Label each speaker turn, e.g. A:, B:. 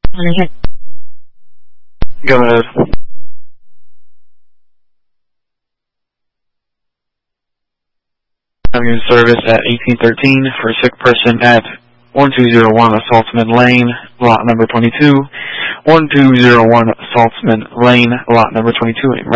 A: Go ahead. Having service at 1813 for a sick person at 1201 Saltzman Lane, lot number 22. 1201 Saltzman Lane, lot number 22.